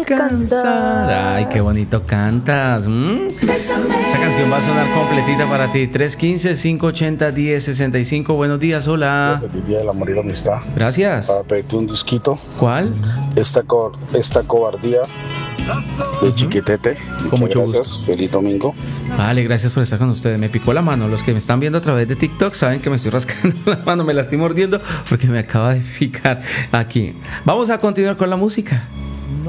alcanzar. Ay, qué bonito cantas. Esa canción va a sonar completita para ti. 315-580-1065. Buenos días, hola. Feliz día del amor y la amistad. Gracias. Para pedirte un disquito. ¿Cuál? Esta cobardía de Chiquitete. Con mucho gracias. gusto. Feliz domingo. Vale, gracias por estar con ustedes. Me picó la mano. Los que me están viendo a través de TikTok saben que me estoy rascando la mano, me la estoy mordiendo porque me acaba de picar aquí. Vamos a continuar con la música.